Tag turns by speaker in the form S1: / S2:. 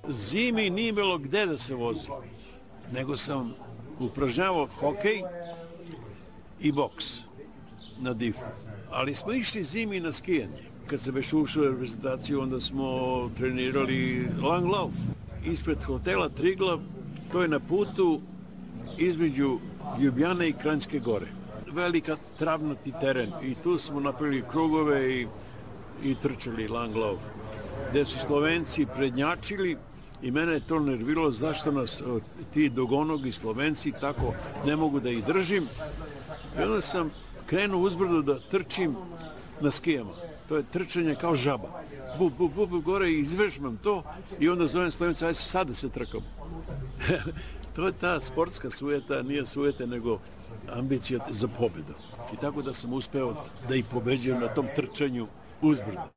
S1: Zimi nije bilo gde da se vozi, nego sam upražnjavao hokej i boks na difu. Ali smo išli zimi na skijanje. Kad se već ušao u reprezentaciju, onda smo trenirali langlauf. Ispred hotela Triglav, to je na putu između Ljubljane i Kranjske gore. Velika travnati teren i tu smo napravili krugove i trčali langlauf. Gde su Slovenci prednjačili i mene je to nerviralo zašto nas ti dogonogi Slovenci tako ne mogu da ih držim. I onda sam krenuo uzbrdo da trčim na skijama. To je trčanje kao žaba. Bup, gore i izvežbam to i onda zovem Slovenci, ajde sada se trkam. To je ta sportska sujeta, nije sujeta nego ambicija za pobedu. I tako da sam uspeo da ih pobeđujem na tom trčanju uzbrdo.